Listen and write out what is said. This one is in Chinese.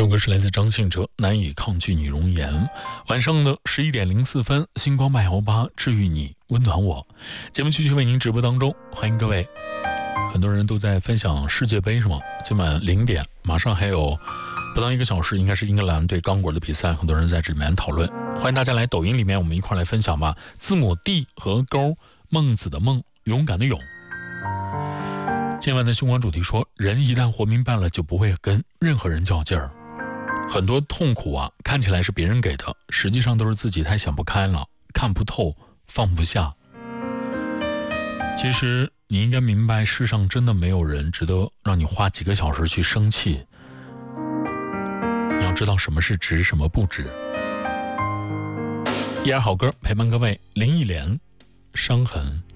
这首歌是来自张信哲，难以抗拒你容颜。晚上的11点04分，星光麦欧巴治愈你，温暖我。节目继续为您直播当中，欢迎各位。很多人都在分享世界杯是吗？今晚0点，马上还有不到1个小时，应该是英格兰对刚果的比赛，很多人在这里面讨论。欢迎大家来抖音里面，我们一块来分享吧。字母 D 和勾，孟子的孟，勇敢的勇。今晚的星光主题说，人一旦活明白了，就不会跟任何人较劲儿。很多痛苦啊，看起来是别人给的，实际上都是自己太想不开了，看不透，放不下。其实你应该明白，世上真的没有人值得让你花几个小时去生气。你要知道什么是值，什么不值。依然好歌陪伴各位，林忆莲，伤痕。